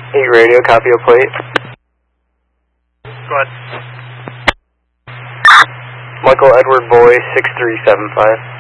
8 radio, copy a plate. Go ahead. Michael Edward Boy, 6375.